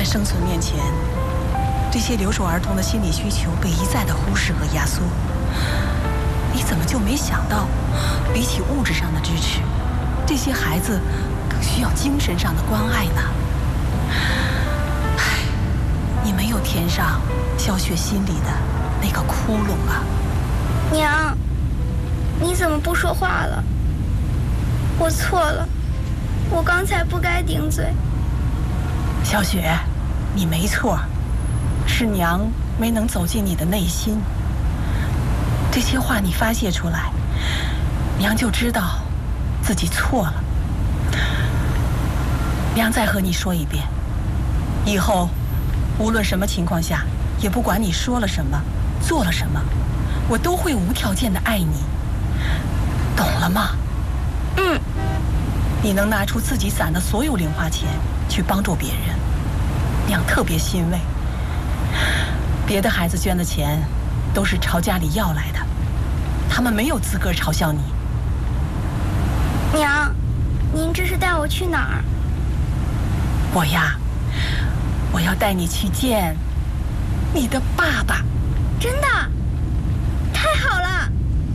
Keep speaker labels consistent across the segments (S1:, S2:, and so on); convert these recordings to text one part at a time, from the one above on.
S1: 生存面前，这些留守儿童的心理需求被一再的忽视和压缩。你怎么就没想到，比起物质上的支持，这些孩子更需要精神上的关爱呢？唉，你没有填上小雪心里的那个窟窿啊！
S2: 娘，你怎么不说话了？我错了，我刚才不该顶嘴。
S1: 小雪，你没错，是娘没能走进你的内心。这些话你发泄出来，娘就知道自己错了。娘再和你说一遍，以后无论什么情况下，也不管你说了什么，做了什么，我都会无条件的爱你，懂了吗？
S2: 嗯。
S1: 你能拿出自己攒的所有零花钱去帮助别人，娘特别欣慰。别的孩子捐的钱都是朝家里要来的，他们没有资格嘲笑你。
S2: 娘，您这是带我去哪儿？
S1: 我要带你去见你的爸爸。
S2: 真的？太好了！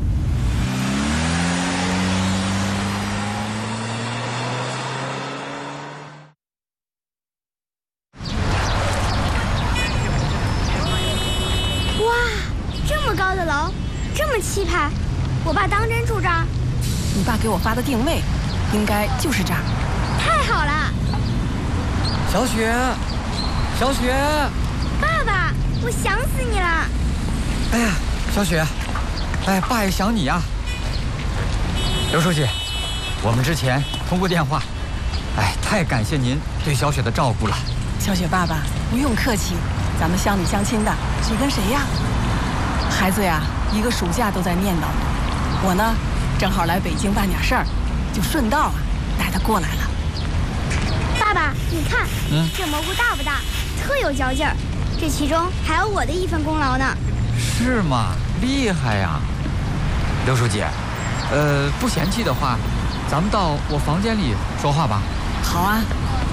S2: 哇，这么高的楼，这么气派，我爸当真住这儿？
S1: 你爸给我发的定位，应该就是这儿。
S2: 太好了！
S3: 小雪，小雪，
S2: 爸爸，我想死你了！
S3: 哎呀，小雪，哎，爸也想你呀。刘书记，我们之前通过电话，哎，太感谢您对小雪的照顾了。
S1: 小雪爸爸，不用客气，咱们乡里乡亲的，谁跟谁呀？孩子呀，一个暑假都在念叨我呢，正好来北京办点事儿，就顺道啊带他过来了。
S2: 爸爸，你看，这蘑菇大不大？特有嚼劲儿，这其中还有我的一份功劳呢。
S3: 是吗？厉害呀！刘书记，不嫌弃的话，咱们到我房间里说话吧。
S1: 好啊。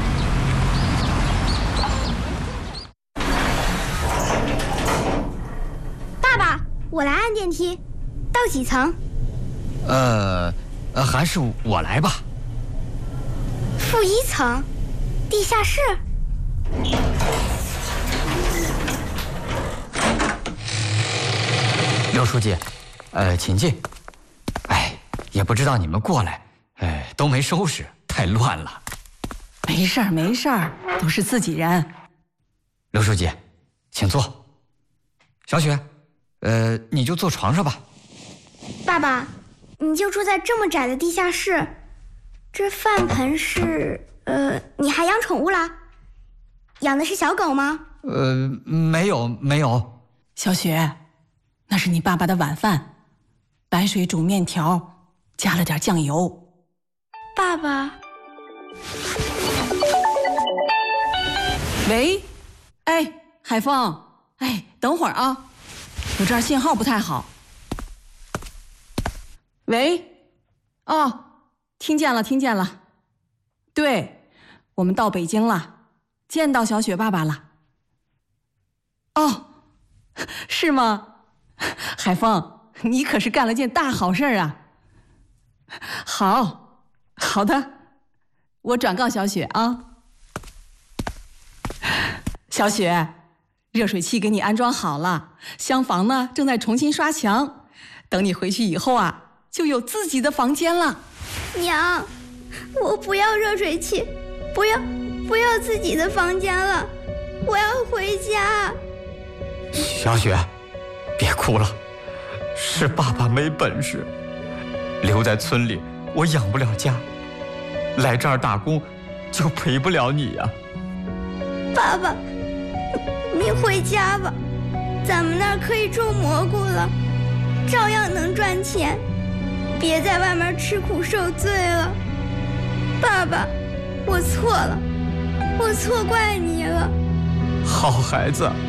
S2: 爸爸，我来按电梯，到几层？
S3: 还是我来吧。
S2: 负1层，地下室。
S3: 刘书记，请进。哎，也不知道你们过来，都没收拾，太乱了。
S1: 没事儿，没事儿，都是自己人。
S3: 刘书记，请坐。小雪，你就坐床上吧。
S2: 爸爸，你就住在这么窄的地下室，这饭盆是……你还养宠物啦？养的是小狗吗？
S3: 没有。
S1: 小雪，那是你爸爸的晚饭，白水煮面条，加了点酱油。
S2: 爸爸。
S1: 喂，哎，海峰，哎，等会儿啊，我这儿信号不太好。喂，哦，听见了。对，我们到北京了，见到小雪爸爸了。哦，是吗？海峰，你可是干了件大好事啊！好的，我转告小雪啊。小雪，热水器给你安装好了，厢房呢正在重新刷墙，等你回去以后啊，就有自己的房间了。
S2: 娘，我不要热水器，不要自己的房间了，我要回家。
S3: 小雪，别哭了，是爸爸没本事，留在村里我养不了家，来这儿打工就陪不了你呀。
S2: 爸爸，你回家吧，咱们那儿可以种蘑菇了，照样能赚钱，别在外面吃苦受罪了。爸爸，我错了，我错怪你了。
S3: 好孩子。